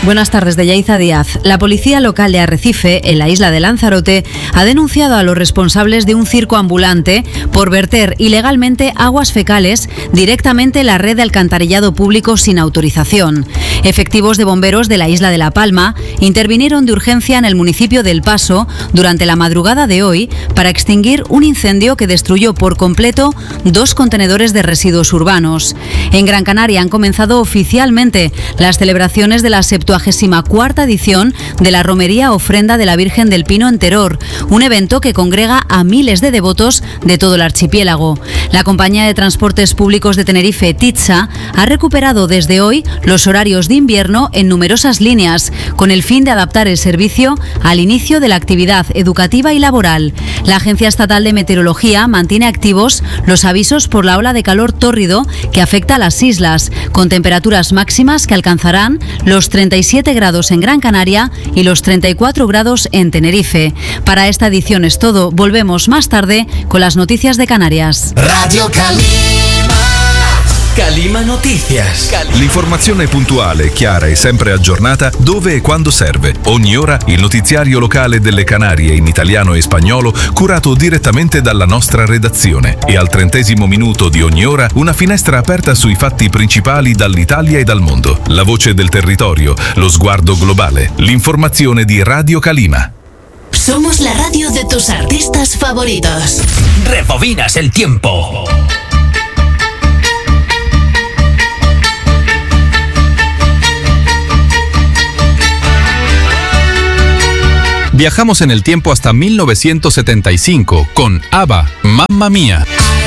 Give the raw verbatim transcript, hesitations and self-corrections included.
Buenas tardes, de Yaiza Díaz. La policía local de Arrecife, en la isla de Lanzarote, ha denunciado a los responsables de un circo ambulante por verter ilegalmente aguas fecales directamente en la red de alcantarillado público sin autorización. Efectivos de bomberos de la isla de La Palma intervinieron de urgencia en el municipio del Paso durante la madrugada de hoy para extinguir un incendio que destruyó por completo dos contenedores de residuos urbanos. En Gran Canaria han comenzado oficialmente las celebraciones de la septuagésima cuarta edición de la Romería Ofrenda de la Virgen del Pino en Teror, un evento que congrega a miles de devotos de todo el archipiélago. La compañía de transportes públicos de Tenerife, Titsa, ha recuperado desde hoy los horarios de invierno en numerosas líneas, con el fin de adaptar el servicio al inicio de la actividad educativa y laboral. La Agencia Estatal de Meteorología mantiene activos los avisos por la ola de calor tórrido que afecta a las islas, con temperaturas máximas que alcanzarán los treinta y siete grados en Gran Canaria y los treinta y cuatro grados en Tenerife. Para esta edición es todo. Volvemos más tarde con las noticias de Canarias. Radio Calima. Calima Noticias. L'informazione puntuale, chiara e sempre aggiornata dove e quando serve. Ogni ora il notiziario locale delle Canarie in italiano e spagnolo curato direttamente dalla nostra redazione. E al trentesimo minuto di ogni ora una finestra aperta sui fatti principali dall'Italia e dal mondo. La voce del territorio, lo sguardo globale. L'informazione di Radio Calima. Somos la radio de tus artistas favoritos. Rebobinas el tiempo. Viajamos en el tiempo hasta mil novecientos setenta y cinco con ABBA, Mamma Mía.